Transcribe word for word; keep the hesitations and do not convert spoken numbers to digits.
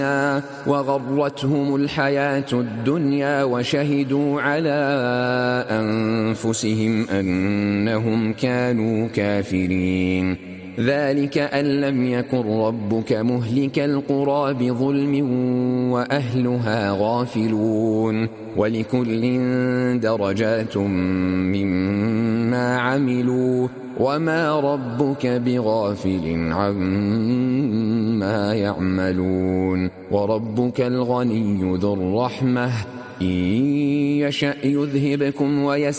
وغرتهم الحياة الدنيا وشهدوا على أنفسهم أنهم كانوا كافرين. ذلك أن لم يكن ربك مهلك القرى بظلم وأهلها غافلون. ولكل درجات مما عملوا وما ربك بغافل عما يعملون. وربك الغني ذو الرحمة إن يشأ يذهبكم ويستغفر